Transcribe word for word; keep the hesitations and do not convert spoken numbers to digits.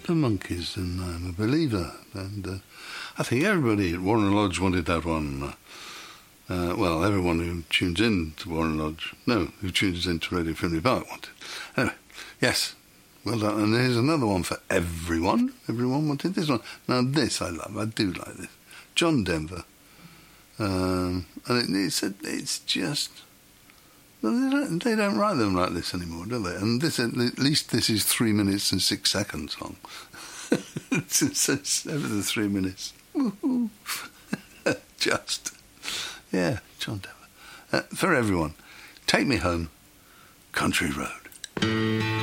the Monkees, and I'm a believer. And uh, I think everybody at Warren Lodge wanted that one. Uh, well, everyone who tunes in to Warren Lodge, no, who tunes in to Radio Finsbury Park wanted. Anyway, yes, well done. And here's another one for everyone. Everyone wanted this one. Now this I love. I do like this. John Denver. Um, and it, it's a, it's just... They don't, they don't write them like this anymore, do they? And this, at least this is three minutes and six seconds long. it's, it's, it's over the three minutes. Just, yeah, John Denver. Uh, for everyone, Take Me Home, Country Road.